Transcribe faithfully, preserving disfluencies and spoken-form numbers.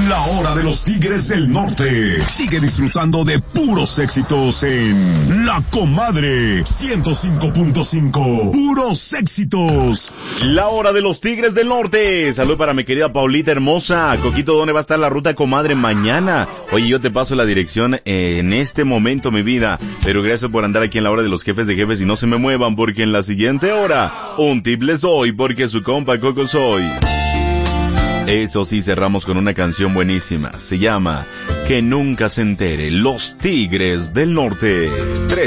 La hora de los Tigres del Norte. Sigue disfrutando de puros éxitos en La Comadre ciento cinco punto cinco. Puros éxitos. La hora de los Tigres del Norte. Salud para mi querida Paulita hermosa. Coquito, ¿dónde va a estar la ruta Comadre mañana? Oye, yo te paso la dirección en este momento, mi vida. Pero gracias por andar aquí en la hora de los jefes de jefes y no se me muevan porque en la siguiente hora un tip les doy porque su compa Coco soy. Eso sí, cerramos con una canción buenísima. Se llama Que Nunca Se Entere, Los Tigres del Norte. Tres